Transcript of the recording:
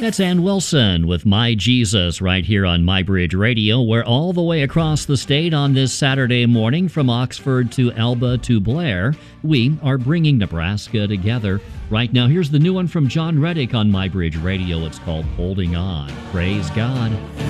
That's Ann Wilson with My Jesus right here on My Bridge Radio. We're all the way across the state on this Saturday morning from Oxford to Elba to Blair. We are bringing Nebraska together. Right now, here's the new one from John Reddick on My Bridge Radio. It's called Holding On. Praise God.